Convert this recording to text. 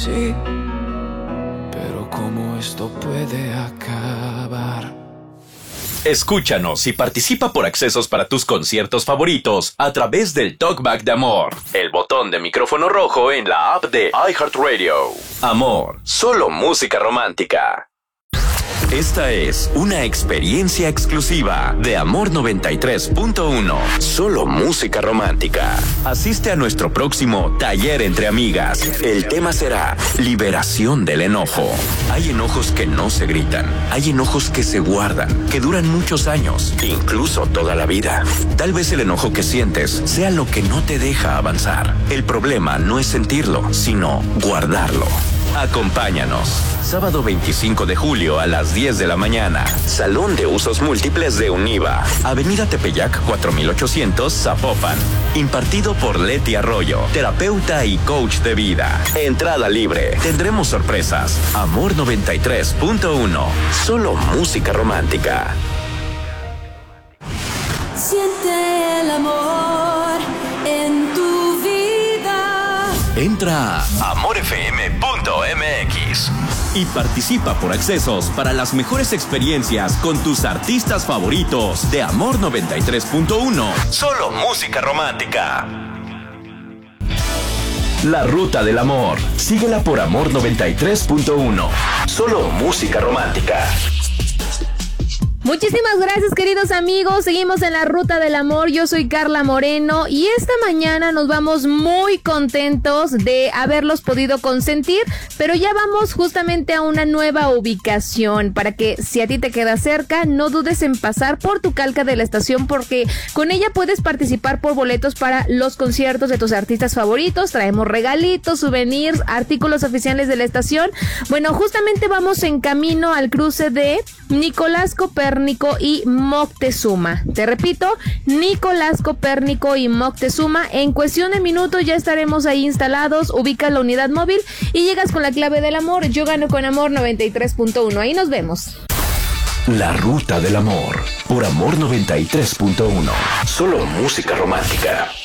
sí, pero ¿cómo esto puede acabar? Escúchanos y participa por accesos para tus conciertos favoritos a través del Talkback de Amor, el botón de micrófono rojo en la app de iHeartRadio. Amor, solo música romántica. Esta es una experiencia exclusiva de Amor 93.1. Solo música romántica. Asiste a nuestro próximo taller entre amigas. El tema será liberación del enojo. Hay enojos que no se gritan. Hay enojos que se guardan, que duran muchos años, incluso toda la vida. Tal vez el enojo que sientes sea lo que no te deja avanzar. El problema no es sentirlo, sino guardarlo. Acompáñanos. Sábado 25 de julio a las 10 de la mañana. Salón de Usos Múltiples de Univa. Avenida Tepeyac 4800, Zapopan. Impartido por Leti Arroyo, terapeuta y coach de vida. Entrada libre. Tendremos sorpresas. Amor 93.1. Solo música romántica. Siente el amor en tu vida. Entra a amorfm.mx y participa por accesos para las mejores experiencias con tus artistas favoritos de Amor 93.1. Solo música romántica. La Ruta del Amor. Síguela por Amor 93.1. Solo música romántica. Muchísimas gracias, queridos amigos. Seguimos en la Ruta del Amor. Yo soy Carla Moreno y esta mañana nos vamos muy contentos de haberlos podido consentir, pero ya vamos justamente a una nueva ubicación para que, si a ti te queda cerca, no dudes en pasar por tu calca de la estación, porque con ella puedes participar por boletos para los conciertos de tus artistas favoritos. Traemos regalitos, souvenirs, artículos oficiales de la estación. Bueno, justamente vamos en camino al cruce de Nicolás Copérnico y Moctezuma. Te repito, Nicolás Copérnico y Moctezuma. En cuestión de minutos ya estaremos ahí instalados. Ubica la unidad móvil y llegas con la clave del amor. Yo gano con Amor 93.1. Ahí nos vemos. La Ruta del Amor por Amor 93.1. Solo música romántica.